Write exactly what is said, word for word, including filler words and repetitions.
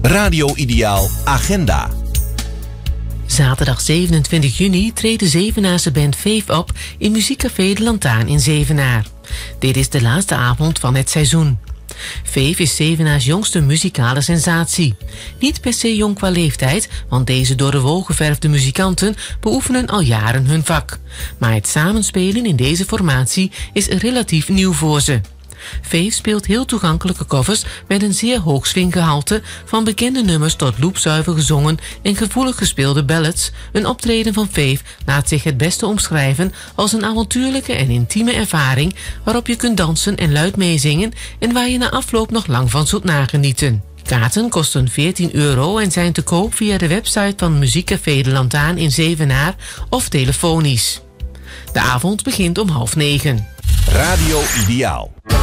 Radio Ideaal Agenda. Zaterdag zevenentwintig juni treedt de Zevenaarse band Fave op in Muziekcafé De Lantaan in Zevenaar. Dit is de laatste avond van het seizoen. Fave is Zevenaars jongste muzikale sensatie. Niet per se jong qua leeftijd, want deze door de wol geverfde muzikanten beoefenen al jaren hun vak. Maar het samenspelen in deze formatie is relatief nieuw voor ze. Fave speelt heel toegankelijke covers met een zeer hoog swinggehalte, van bekende nummers tot loopzuiver gezongen en gevoelig gespeelde ballads. Een optreden van Fave laat zich het beste omschrijven als een avontuurlijke en intieme ervaring waarop je kunt dansen en luid meezingen en waar je na afloop nog lang van zult nagenieten. Kaarten kosten veertien euro en zijn te koop via de website van Muziekcafé De Lantaan in Zevenaar of telefonisch. De avond begint om half negen. Radio Ideaal.